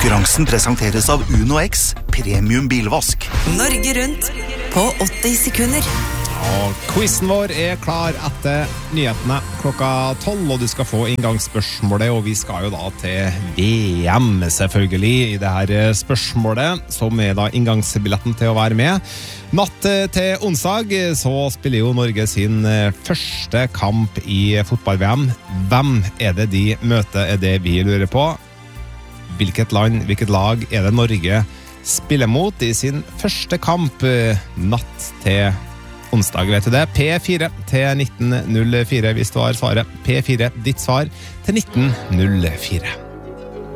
Konkurransen presenteres av Uno X, premium bilvask. Norge rundt på 80 sekunder. Og quizen vår klar etter nyhetene klokka 12, og du skal få inngangsspørsmålet, og vi skal jo da til VM selvfølgelig i det her spørsmålet, som da inngangsbilletten til å være med. Natt til onsdag så spiller jo Norge sin første kamp i fotball-VM. Hvem det de møter, det vi lurer på. Hvilket land, hvilket lag det Norge spiller mot i sin første kamp natt til onsdag, vet du det? P4 til 1904 hvis du har svaret. P4, ditt svar til 1904.